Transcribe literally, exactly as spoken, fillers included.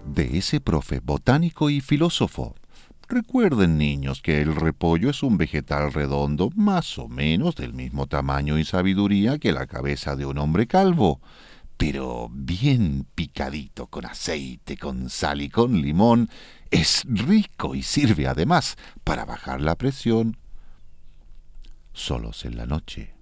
de ese profe botánico y filósofo. Recuerden, niños, que el repollo es un vegetal redondo más o menos del mismo tamaño y sabiduría que la cabeza de un hombre calvo, pero bien picadito con aceite, con sal y con limón. Es rico y sirve además para bajar la presión. Solos en la noche.